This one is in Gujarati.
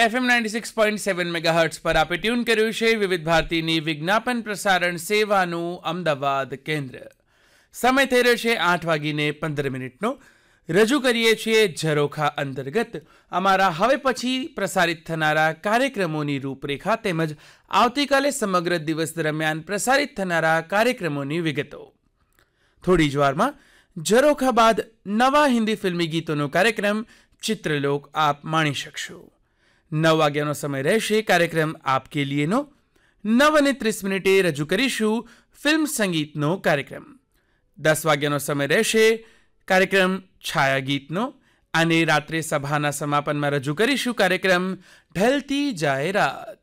FM 96.7 મેગાહર્ટ્ઝ પર આપે ટ્યુન કર્યું છે વિવિધ ભારતીની વિજ્ઞાપન પ્રસારણ સેવાનું અમદાવાદ કેન્દ્ર. સમય થઈ રહ્યો છે 8:15. રજૂ કરીએ છીએ ઝરોખા અંતર્ગત અમારા હવે પછી પ્રસારિત થનારા કાર્યક્રમોની રૂપરેખા તેમજ આવતીકાલે સમગ્ર દિવસ દરમિયાન પ્રસારિત થનારા કાર્યક્રમોની વિગતો. થોડી જ વારમાં ઝરોખા બાદ નવા હિન્દી ફિલ્મી ગીતોનો કાર્યક્રમ ચિત્રલોક આપ માણી શકશો. 9 વાગ્યાનો સમય રહેશે કાર્યક્રમ આપકે લીએનો. 9:30 રજૂ કરીશું ફિલ્મ સંગીતનો કાર્યક્રમ. 10 વાગ્યાનો સમય રહેશે કાર્યક્રમ છાયા ગીતનો અને રાત્રે સભાના સમાપનમાં રજૂ કરીશું કાર્યક્રમ ઢલતી જાય રાત.